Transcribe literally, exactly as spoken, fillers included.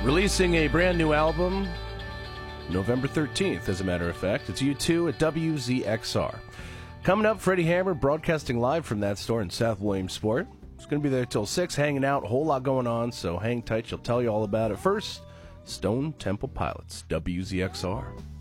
Releasing a brand new album November thirteenth, as a matter of fact. It's U two at W Z X R. Coming up, Freddie Hammer broadcasting live from that store in South Williamsport. It's going to be there till six, hanging out, a whole lot going on, so hang tight. She'll tell you all about it. First, Stone Temple Pilots, W Z X R.